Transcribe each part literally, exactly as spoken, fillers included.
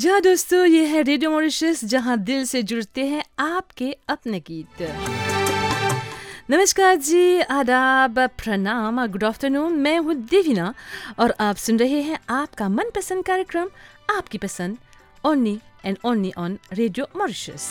जी हाँ दोस्तों, ये है रेडियो मॉरिशस जहाँ दिल से जुड़ते हैं आपके अपने गीत। नमस्कार जी, आदाब, प्रणाम, गुड आफ्टरनून। मैं हूँ देवीना और आप सुन रहे हैं आपका मनपसंद कार्यक्रम आपकी पसंद only and only on radio Mauritius.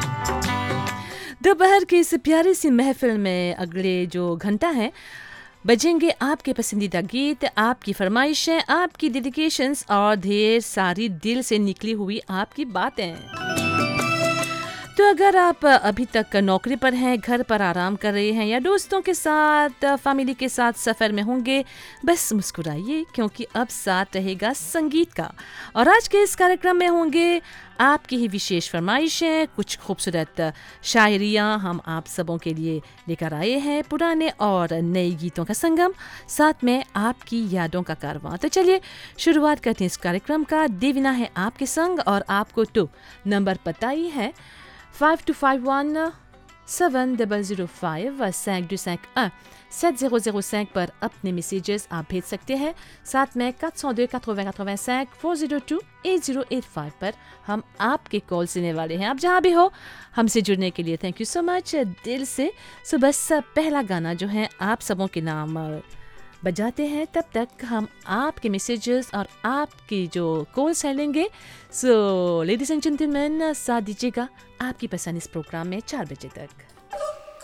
दोपहर की इस प्यारी सी महफिल में अगले जो घंटा है बजेंगे आपके पसंदीदा गीत, आपकी फरमाइशें, आपकी डेडिकेशंस और ढेर सारी दिल से निकली हुई आपकी बातें। तो अगर आप अभी तक नौकरी पर हैं, घर पर आराम कर रहे हैं या दोस्तों के साथ, फैमिली के साथ सफ़र में होंगे, बस मुस्कुराइए क्योंकि अब साथ रहेगा संगीत का। और आज के इस कार्यक्रम में होंगे आपकी ही विशेष फरमाइशें, कुछ खूबसूरत शायरियाँ हम आप सबों के लिए लेकर आए हैं, पुराने और नए गीतों का संगम, साथ में आपकी यादों का कारवां। तो चलिए शुरुआत करते हैं इस कार्यक्रम का। देवीना है आपके संग और आपको तो नंबर पता ही है five to five one seven zero zero five cinq deux cinq un sept zéro zéro cinq पर अपने मैसेजेस आप भेज सकते हैं। साथ में quatre zéro deux quatre-vingts quatre-vingt-cinq four zero two eight zero eight five पर हम आपके कॉल सुनने वाले हैं। आप जहाँ भी हो हमसे जुड़ने के लिए थैंक यू सो मच दिल से। सो बस पहला गाना जो है आप सबों के नाम बजाते हैं, तब तक हम आपके मैसेजेस और आपकी जो कॉल्स है लेंगे। सो लेडीज एंड जेंटलमैन, साथ दीजिएगा आपकी पसंद इस प्रोग्राम में चार बजे तक।